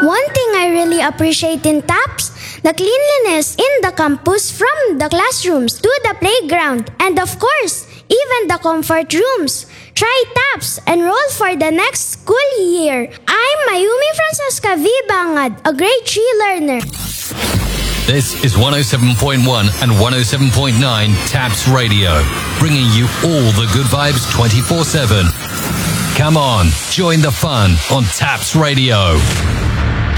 One thing I really appreciate in TAPS, the cleanliness in the campus from the classrooms to the playground and of course, even the comfort rooms. Try TAPS, enroll for the next school year. I'm Mayumi Francesca V. Bangad, a grade 3 learner. This is 107.1 and 107.9 TAPS Radio, bringing you all the good vibes 24/7. Come on, join the fun on TAPS Radio.